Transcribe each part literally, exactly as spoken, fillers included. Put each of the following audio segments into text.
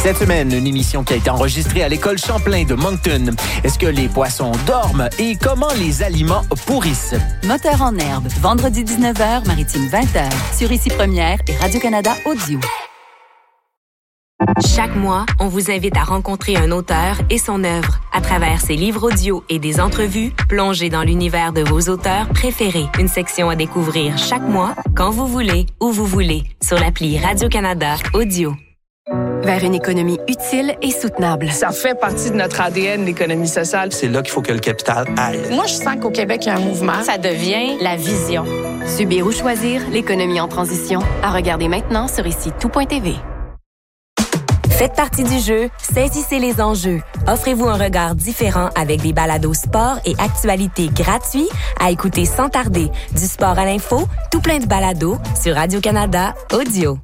Cette semaine, une émission qui a été enregistrée à l'école Champlain de Moncton. Est-ce que les poissons dorment et comment les aliments pourrissent? Moteur en herbe, vendredi dix-neuf heures, Maritime vingt heures, sur Ici Première et Radio-Canada Audio. Chaque mois, on vous invite à rencontrer un auteur et son œuvre. À travers ses livres audio et des entrevues, plongez dans l'univers de vos auteurs préférés. Une section à découvrir chaque mois, quand vous voulez, où vous voulez, sur l'appli Radio-Canada Audio. Vers une économie utile et soutenable. Ça fait partie de notre A D N, l'économie sociale. C'est là qu'il faut que le capital aille. Moi, je sens qu'au Québec, il y a un mouvement. Ça devient la vision. Subir ou choisir, l'économie en transition. À regarder maintenant sur ici tout point t v. Faites partie du jeu, saisissez les enjeux. Offrez-vous un regard différent avec des balados sport et actualités gratuits à écouter sans tarder. Du sport à l'info, tout plein de balados sur Radio-Canada Audio.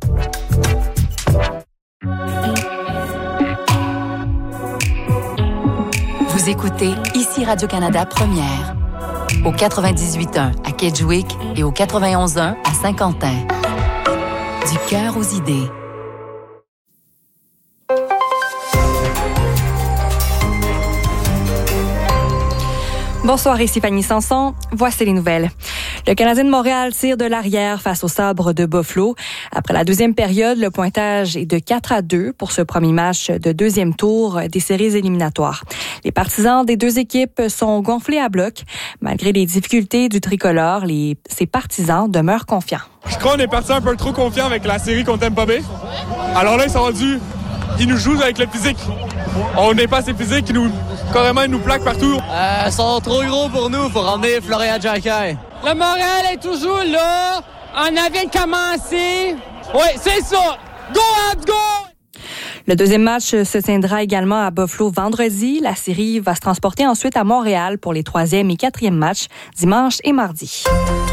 Vous écoutez Ici Radio-Canada Première, au quatre-vingt-dix-huit point un à Kedgewick et au quatre-vingt-onze point un à Saint-Quentin. Du cœur aux idées. Bonsoir, ici Fanny Sanson. Voici les nouvelles. Le Canadien de Montréal tire de l'arrière face au Sabres de Buffalo. Après la deuxième période, le pointage est de quatre à deux pour ce premier match de deuxième tour des séries éliminatoires. Les partisans des deux équipes sont gonflés à bloc. Malgré les difficultés du tricolore, les, ses partisans demeurent confiants. Je crois qu'on est parti un peu trop confiant avec la série contre Tampa Bay. Alors là, ils sont rendus, ils nous jouent avec le physique. On n'est pas assez physique, ils nous, carrément, ils nous plaquent partout. Euh, ils sont trop gros pour nous, faut ramener Florian Jacquet. Le Montréal est toujours là. On vient de commencer. Oui, c'est ça. Go, Habs, go! Le deuxième match se tiendra également à Buffalo vendredi. La série va se transporter ensuite à Montréal pour les troisième et quatrième matchs dimanche et mardi.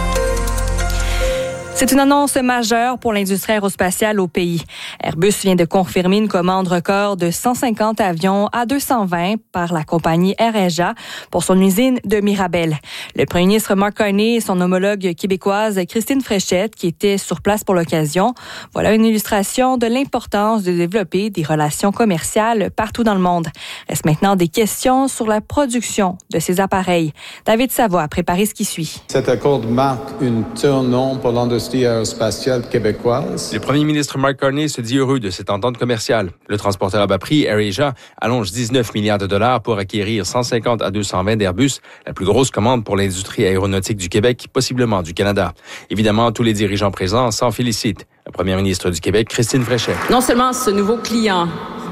C'est une annonce majeure pour l'industrie aérospatiale au pays. Airbus vient de confirmer une commande record de cent cinquante avions A deux cent vingt par la compagnie AirAsia pour son usine de Mirabel. Le premier ministre Mark Carney et son homologue québécoise Christine Fréchette, qui étaient sur place pour l'occasion, voilà une illustration de l'importance de développer des relations commerciales partout dans le monde. Reste maintenant des questions sur la production de ces appareils. David Savoie a préparé ce qui suit. Cet accord marque une tournant pour l'industrie aérospatiale québécoise. Le premier ministre Mark Carney se dit heureux de cette entente commerciale. Le transporteur à bas prix, AirAsia, allonge dix-neuf milliards de dollars pour acquérir cent cinquante A deux cent vingt d'Airbus, la plus grosse commande pour l'industrie aéronautique du Québec, possiblement du Canada. Évidemment, tous les dirigeants présents s'en félicitent. La première ministre du Québec, Christine Fréchette. Non seulement ce nouveau client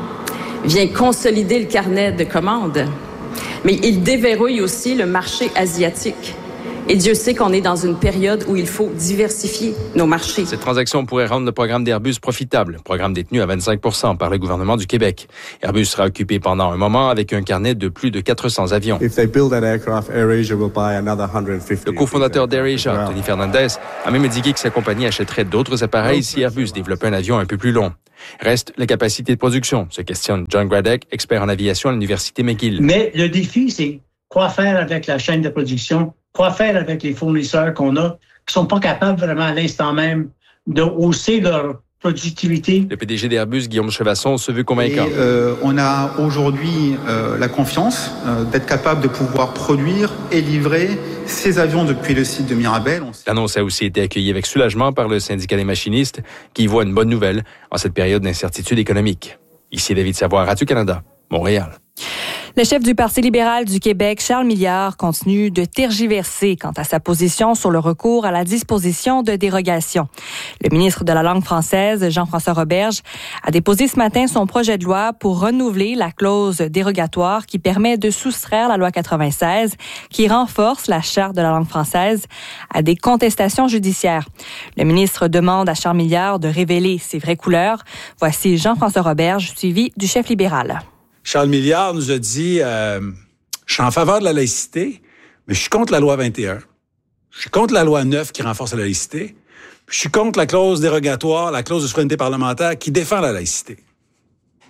vient consolider le carnet de commandes, mais il déverrouille aussi le marché asiatique. Et Dieu sait qu'on est dans une période où il faut diversifier nos marchés. Cette transaction pourrait rendre le programme d'Airbus profitable, programme détenu à vingt-cinq pour cent par le gouvernement du Québec. Airbus sera occupé pendant un moment avec un carnet de plus de quatre cents avions. If they build that aircraft, AirAsia will buy another one hundred fifty. Le cofondateur d'AirAsia, Tony Fernandez, a même indiqué que sa compagnie achèterait d'autres appareils si Airbus développait un avion un peu plus long. Reste la capacité de production, se questionne John Gradek, expert en aviation à l'Université McGill. Mais le défi, c'est quoi faire avec la chaîne de production? Quoi faire avec les fournisseurs qu'on a qui sont pas capables vraiment à l'instant même de hausser leur productivité? Le P D G d'Airbus, Guillaume Chevasson, se veut convaincant. Et, euh, on a aujourd'hui euh, la confiance euh, d'être capable de pouvoir produire et livrer ces avions depuis le site de Mirabel. L'annonce a aussi été accueillie avec soulagement par le syndicat des machinistes qui y voit une bonne nouvelle en cette période d'incertitude économique. Ici David Savoie, Radio-Canada, Montréal. Le chef du Parti libéral du Québec, Charles Milliard, continue de tergiverser quant à sa position sur le recours à la disposition de dérogation. Le ministre de la langue française, Jean-François Roberge, a déposé ce matin son projet de loi pour renouveler la clause dérogatoire qui permet de soustraire la loi quatre-vingt-seize, qui renforce la charte de la langue française à des contestations judiciaires. Le ministre demande à Charles Milliard de révéler ses vraies couleurs. Voici Jean-François Roberge, suivi du chef libéral. Charles Milliard nous a dit euh, « Je suis en faveur de la laïcité, mais je suis contre la loi vingt et un. Je suis contre la loi neuf qui renforce la laïcité. Je suis contre la clause dérogatoire, la clause de souveraineté parlementaire qui défend la laïcité. »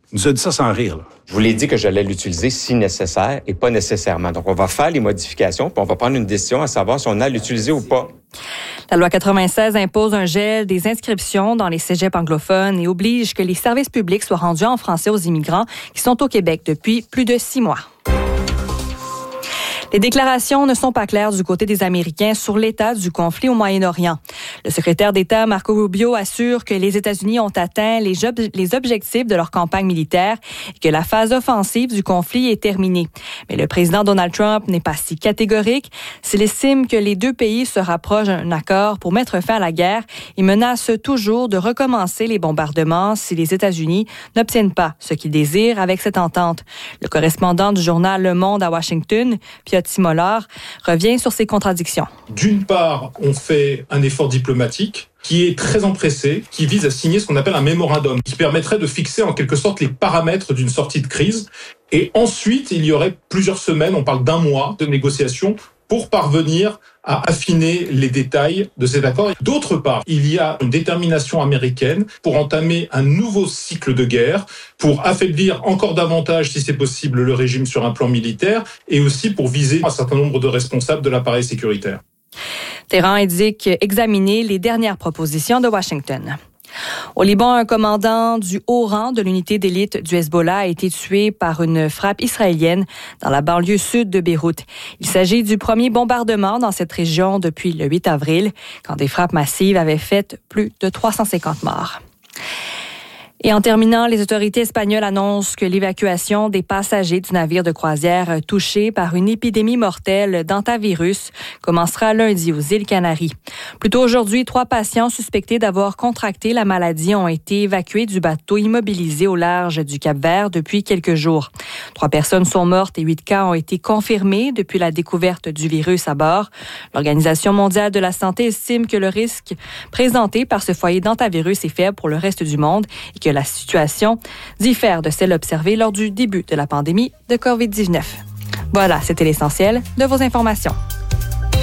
Il nous a dit ça sans rire, là. Je vous l'ai dit que j'allais l'utiliser si nécessaire et pas nécessairement. Donc, on va faire les modifications, puis on va prendre une décision à savoir si on a l'utiliser ou pas. La loi quatre-vingt-seize impose un gel des inscriptions dans les cégeps anglophones et oblige que les services publics soient rendus en français aux immigrants qui sont au Québec depuis plus de six mois. Les déclarations ne sont pas claires du côté des Américains sur l'état du conflit au Moyen-Orient. Le secrétaire d'État Marco Rubio assure que les États-Unis ont atteint les, ob- les objectifs de leur campagne militaire et que la phase offensive du conflit est terminée. Mais le président Donald Trump n'est pas si catégorique. S'il estime que les deux pays se rapprochent d'un accord pour mettre fin à la guerre, il menace toujours de recommencer les bombardements si les États-Unis n'obtiennent pas ce qu'ils désirent avec cette entente. Le correspondant du journal Le Monde à Washington, Piotr Timolar, revient sur ces contradictions. D'une part, on fait un effort diplomatique qui est très empressé, qui vise à signer ce qu'on appelle un mémorandum, qui permettrait de fixer en quelque sorte les paramètres d'une sortie de crise. Et ensuite, il y aurait plusieurs semaines, on parle d'un mois de négociations pour parvenir à affiner les détails de cet accord. D'autre part, il y a une détermination américaine pour entamer un nouveau cycle de guerre, pour affaiblir encore davantage, si c'est possible, le régime sur un plan militaire, et aussi pour viser un certain nombre de responsables de l'appareil sécuritaire. Téhéran indique examiner les dernières propositions de Washington. Au Liban, un commandant du haut rang de l'unité d'élite du Hezbollah a été tué par une frappe israélienne dans la banlieue sud de Beyrouth. Il s'agit du premier bombardement dans cette région depuis le huit avril, quand des frappes massives avaient fait plus de trois cent cinquante morts. Et en terminant, les autorités espagnoles annoncent que l'évacuation des passagers du navire de croisière touché par une épidémie mortelle d'hantavirus commencera lundi aux îles Canaries. Plus tôt aujourd'hui, trois patients suspectés d'avoir contracté la maladie ont été évacués du bateau immobilisé au large du Cap-Vert depuis quelques jours. Trois personnes sont mortes et huit cas ont été confirmés depuis la découverte du virus à bord. L'Organisation mondiale de la santé estime que le risque présenté par ce foyer d'hantavirus est faible pour le reste du monde et que la situation diffère de celle observée lors du début de la pandémie de covid dix-neuf. Voilà, c'était l'essentiel de vos informations.